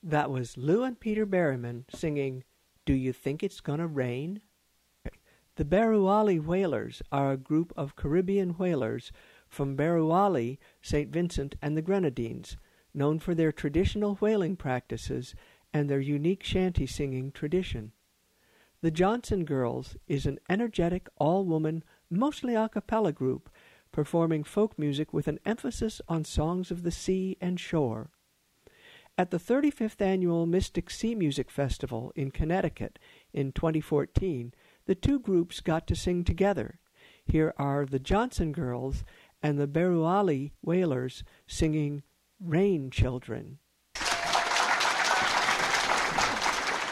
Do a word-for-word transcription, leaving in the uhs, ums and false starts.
That was Lou and Peter Berryman singing Do You Think It's Gonna Rain? The Beruali Whalers are a group of Caribbean whalers from Beruali, Saint Vincent, and the Grenadines, known for their traditional whaling practices and their unique shanty singing tradition. The Johnson Girls is an energetic, all-woman, mostly a cappella group performing folk music with an emphasis on songs of the sea and shore. At the thirty-fifth Annual Mystic Sea Music Festival in Connecticut in twenty fourteen, the two groups got to sing together. Here are the Johnson Girls and the Beruali Whalers singing Rain Children.